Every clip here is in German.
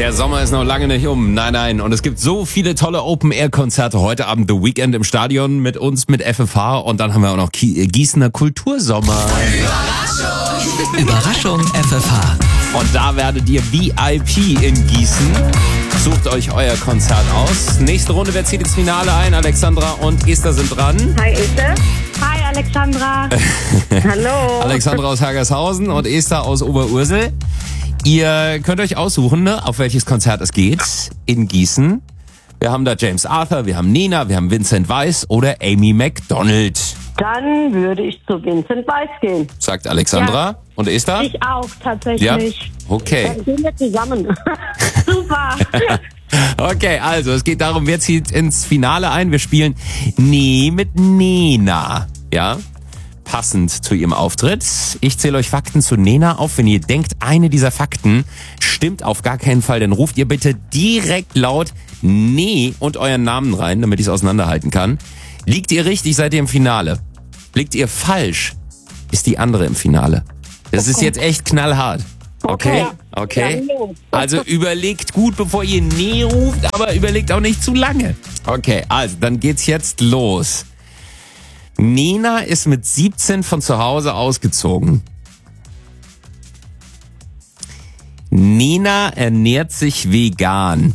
Der Sommer ist noch lange nicht um. Nein. Und es gibt so viele tolle Open-Air-Konzerte. Heute Abend The Weekend im Stadion mit uns, mit FFH. Und dann haben wir auch noch Gießener Kultursommer. Überraschung FFH. Und da werdet ihr VIP in Gießen. Sucht euch euer Konzert aus. Nächste Runde, wer zieht ins Finale ein? Alexandra und Esther sind dran. Hi Esther. Hi Alexandra. Hallo. Alexandra aus Hergershausen und Esther aus Oberursel. Ihr könnt euch aussuchen, ne, auf welches Konzert es geht in Gießen. Wir haben da James Arthur, wir haben Nena, wir haben Vincent Weiss oder Amy Macdonald. Dann würde ich zu Vincent Weiss gehen. Sagt Alexandra. Ja. Und Esther? Ich auch tatsächlich. Ja? Okay. Dann gehen wir zusammen. Super. Okay, also es geht darum, wer zieht ins Finale ein. Wir spielen Nee mit Nena. Ja? Passend zu ihrem Auftritt. Ich zähle euch Fakten zu Nena auf. Wenn ihr denkt, eine dieser Fakten stimmt auf gar keinen Fall, dann ruft ihr bitte direkt laut Nee und euren Namen rein, damit ich es auseinanderhalten kann. Liegt ihr richtig, seid ihr im Finale. Liegt ihr falsch, ist die andere im Finale. Das ist jetzt echt knallhart. Okay? Okay. Also überlegt gut, bevor ihr Nee ruft, aber überlegt auch nicht zu lange. Okay, also dann geht's jetzt los. Nena ist mit 17 von zu Hause ausgezogen. Nena ernährt sich vegan.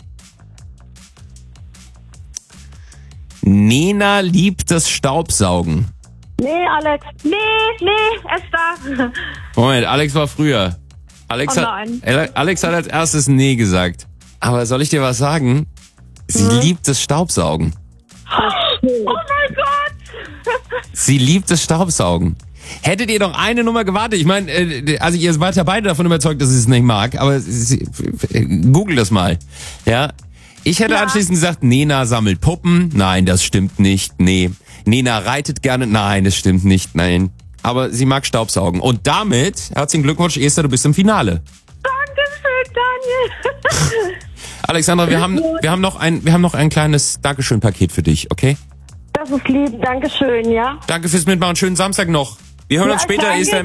Nena liebt das Staubsaugen. Nee, Alex. Nee, Esther. Moment, Alex war früher. Alex, Oh nein. Alex hat als erstes Nee gesagt. Aber soll ich dir was sagen? Sie liebt das Staubsaugen. Oh mein Gott. Sie liebt das Staubsaugen. Hättet ihr noch eine Nummer gewartet? Ich meine, also ihr wart ja beide davon überzeugt, dass sie es nicht mag, aber google das mal. Ja. Ich hätte anschließend gesagt, Nena sammelt Puppen. Nein, das stimmt nicht. Nee. Nena reitet gerne. Nein, das stimmt nicht. Nein. Aber sie mag Staubsaugen. Und damit, herzlichen Glückwunsch, Esther, du bist im Finale. Dankeschön, Daniel. Alexandra, wir haben noch ein kleines Dankeschön-Paket für dich, okay? Das ist lieb. Dankeschön, ja. Danke fürs Mitmachen. Schönen Samstag noch. Wir hören uns später, danke. Esther.